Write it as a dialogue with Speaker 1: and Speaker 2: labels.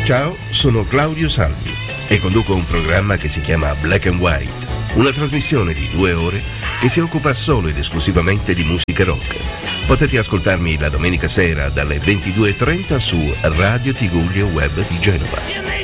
Speaker 1: Ciao, sono Claudio Salvi e conduco un programma che si chiama Black and White, una trasmissione di 2 ore che si occupa solo ed esclusivamente di musica rock. Potete ascoltarmi la domenica sera dalle 22:30 su Radio Tigullio Web di Genova.